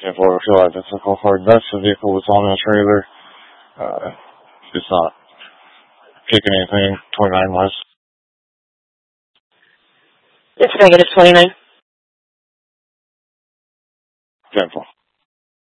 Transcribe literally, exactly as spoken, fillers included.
ten four, feel like that's a call hard. That's the vehicle that's on the trailer. Uh, it's not kicking anything. twenty-nine miles. It's negative twenty-nine. ten four.